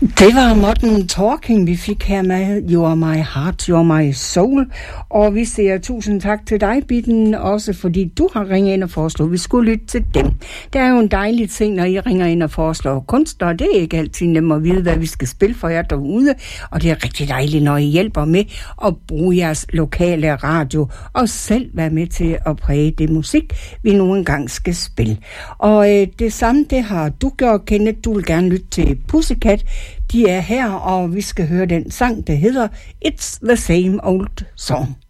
Det var Modern Talking, vi fik her med You Are My Heart, You Are My Soul. Og vi siger tusind tak til dig, Bitten, også fordi du har ringet ind og foreslået, vi skulle lytte til dem. Det er jo en dejlig ting, når I ringer ind og foreslår kunstnere. Det er ikke altid nemt at vide, hvad vi skal spille for jer derude. Og det er rigtig dejligt, når I hjælper med at bruge jeres lokale radio og selv være med til at præge det musik, vi nu engang skal spille. Og det samme, det har du gjort, Kenneth. Du vil gerne lytte til Pussycat. De er her, og vi skal høre den sang, der hedder It's the Same Old Song.